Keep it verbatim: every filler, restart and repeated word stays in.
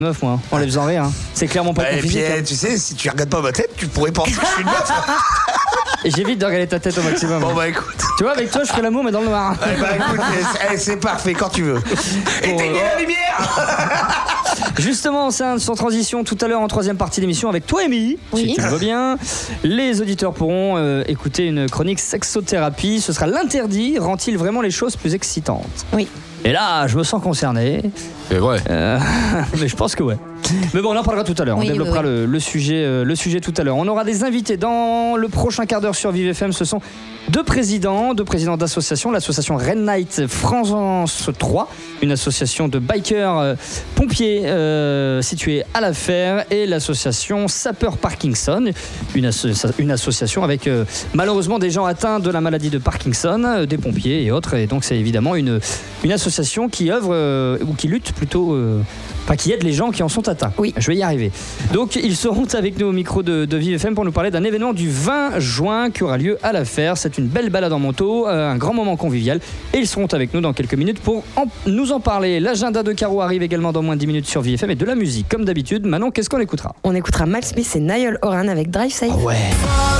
Meuf, moi, en les faisant rire. Hein. C'est clairement pas Et ton puis, physique. Hein. tu sais, si tu regardes pas ma tête, tu pourrais penser que je suis une meuf. Et j'évite de regarder ta tête au maximum. Bon, bah écoute. Tu vois, avec toi, je ferai l'amour, mais dans le noir. Eh bah écoute, c'est, c'est parfait, quand tu veux. Éteignez la lumière. Justement, c'est sans transition, tout à l'heure en troisième partie d'émission avec toi, Émilie, oui. si tu le veux bien. Les auditeurs pourront euh, écouter une chronique sexothérapie. Ce sera l'interdit. Rend-il vraiment les choses plus excitantes? Oui. Et là, je me sens concerné. C'est vrai. Euh, mais je pense que ouais. Mais bon, on en parlera tout à l'heure. Oui, on développera oui, oui. Le, le, sujet, euh, le sujet tout à l'heure. On aura des invités dans le prochain quart d'heure sur Vive F M. Ce sont deux présidents, deux présidents d'associations. L'association Red Night France trois, une association de bikers euh, pompiers euh, située à La Fère, et l'association Sapeur Parkinson, une, asso- une association avec euh, malheureusement des gens atteints de la maladie de Parkinson, euh, des pompiers et autres. Et donc c'est évidemment une, une association qui œuvre euh, ou qui lutte plutôt. Euh, Enfin, qui aide les gens qui en sont atteints. Oui. Je vais y arriver. Donc, ils seront avec nous au micro de, de Vive F M pour nous parler d'un événement du vingt juin qui aura lieu à La Fère. C'est une belle balade en moto, euh, un grand moment convivial. Et ils seront avec nous dans quelques minutes pour en, nous en parler. L'agenda de Caro arrive également dans moins de dix minutes sur Vive F M, et de la musique, comme d'habitude. Manon, qu'est-ce qu'on écoutera? On écoutera Mal Smith et Niall Horan avec Drive Safe. Ouais.